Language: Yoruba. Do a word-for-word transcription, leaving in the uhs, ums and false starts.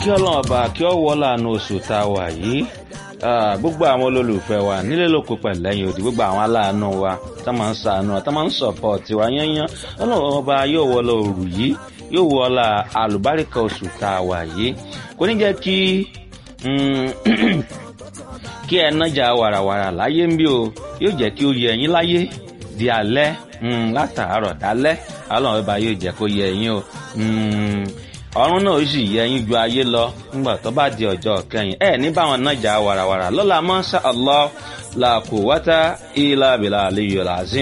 kí ọlọ́run ọba kí ọ wọ́ láàánú oṣù tá a wà yìí gbogbo àwọn olólùfẹ́ wa nílé lóko pẹ̀lú lẹ́yìn odi gbogbo àwọn aláàánú wa tá máa ń ṣàánú tá máa ń sọ̀pọ̀tì wa yányán ọlọ́run ọba yóò wọ́ lọ òrù yìí yóò wọ́ la àlùbáríkà oṣù tá a wà yìí kò ní jẹ́ kí kí ẹ nájà wàràwàrà láyé ń bí o yóò jẹ́ kí ó yẹ ẹ̀yin láyé di alẹ́ látàárọ̀ dálẹ́ ọlọ́run ọba yóò jẹ́ kó yẹ ẹ̀yin o ọ̀run náà ó sì yẹ yín ju ayé lọ nígbà tó bá di ọjọ́ kẹyìn ẹ ní báwọn nájà wàràwàrà lọ́la masha Allah la quwwata illa billahi al-aliyyil azim.